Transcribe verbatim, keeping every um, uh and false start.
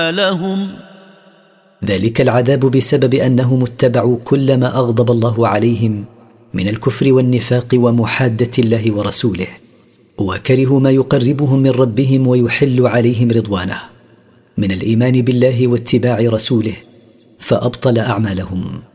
لهم. ذلك العذاب بسبب أنهم اتبعوا كل ما أغضب الله عليهم من الكفر والنفاق ومحادة الله ورسوله، وكرهوا ما يقربهم من ربهم ويحل عليهم رضوانه من الإيمان بالله واتباع رسوله، فأبطل أعمالهم.